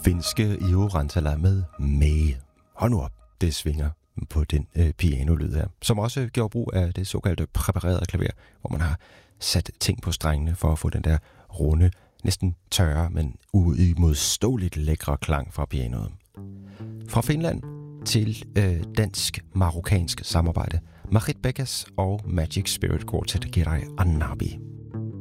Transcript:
finske Iho Rantala med Mae. Hold nu op, det svinger på den pianolyd her, som også gjorde brug af det såkaldte præparerede klaver, hvor man har sat ting på strengene for at få den der runde, næsten tørre, men uimodståeligt lækre klang fra pianoet. Fra Finland til dansk-marokkansk samarbejde. Marit Bekas og Magic Spirit Quartet Giray Annabi.